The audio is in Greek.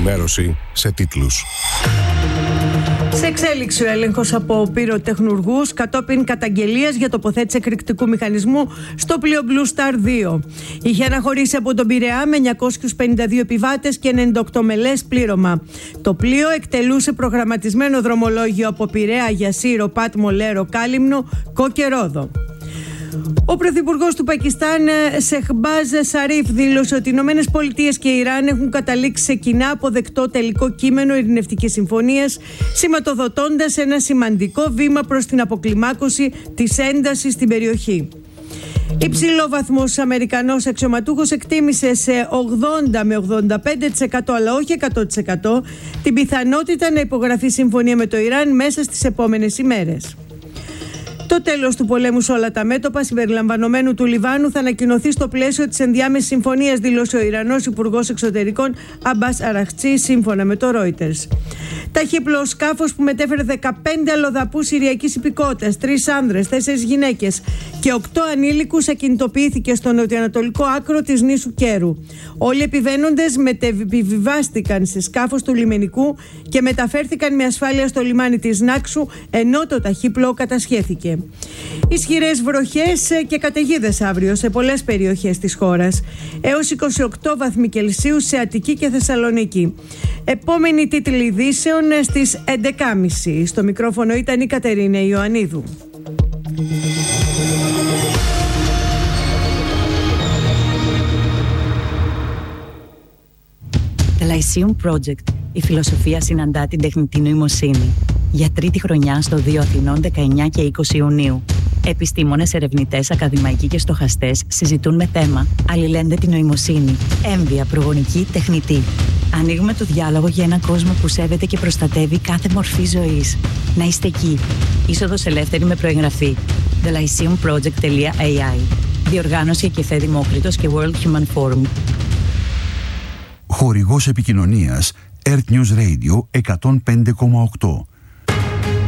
ενημέρωση σε τίτλους. Σε εξέλιξη ο έλεγχος από πυροτεχνουργούς κατόπιν καταγγελίας για τοποθέτηση εκρηκτικού μηχανισμού στο πλοίο Blue Star 2. Είχε αναχωρήσει από τον Πειραιά με 952 επιβάτες και 98 μελές πλήρωμα. Το πλοίο εκτελούσε προγραμματισμένο δρομολόγιο από Πειραιά για Σύρο, Πάτμο, Λέρο, Κάλυμνο, Κο και Ρόδο. Ο Πρωθυπουργός του Πακιστάν, Σεχμπάζ Σαρίφ, δήλωσε ότι οι Ηνωμένες Πολιτείες και η Ιράν έχουν καταλήξει σε κοινά αποδεκτό τελικό κείμενο ειρηνευτικής συμφωνίας, σηματοδοτώντας ένα σημαντικό βήμα προς την αποκλιμάκωση της έντασης στην περιοχή. Υψηλόβαθμος Αμερικανός αξιωματούχος εκτίμησε σε 80 με 85%, αλλά όχι 100%, την πιθανότητα να υπογραφεί συμφωνία με το Ιράν μέσα στις επόμενες ημέρες. Το τέλος του πολέμου σε όλα τα μέτωπα, συμπεριλαμβανομένου του Λιβάνου, θα ανακοινωθεί στο πλαίσιο της ενδιάμεσης συμφωνίας, δήλωσε ο Ιρανός Υπουργός Εξωτερικών Αμπάς Αραχτσί, σύμφωνα με το Reuters. Ταχύπλο σκάφος που μετέφερε 15 αλλοδαπούς Συριακής υπηκότητας, 3 άνδρες, 4 γυναίκες και 8 ανήλικους, ακινητοποιήθηκε στο νοτιοανατολικό άκρο της νήσου Κέρου. Όλοι οι επιβαίνοντες μετεβιβάστηκαν σε σκάφος του λιμενικού και μεταφέρθηκαν με ασφάλεια στο λιμάνι της Νάξου, ενώ το ταχύπλο κατασχέθηκε. Ισχυρές βροχές και καταιγίδες αύριο σε πολλές περιοχές της χώρας, έως 28 βαθμοί Κελσίου σε Αττική και Θεσσαλονίκη. Επόμενη τίτλη ειδήσεων στις 11.30. Στο μικρόφωνο ήταν η Κατερίνα Ιωαννίδου. The Lyceum Project. Η φιλοσοφία συναντά την τεχνητή νοημοσύνη. Για τρίτη χρονιά στο 2 Αθηνών 19 και 20 Ιουνίου. Επιστήμονες, ερευνητές, ακαδημαϊκοί και στοχαστές συζητούν με θέμα αλληλένδετη νοημοσύνη, έμβια, προγονική, τεχνητή. Ανοίγουμε το διάλογο για έναν κόσμο που σέβεται και προστατεύει κάθε μορφή ζωής. Να είστε εκεί. Είσοδος ελεύθερη με προεγγραφή. thelyceumproject.ai. Διοργάνωση Εκεφέ Δημόκριτος και World Human Forum. Χορηγός επικοινωνίας Earth News Radio 105,8.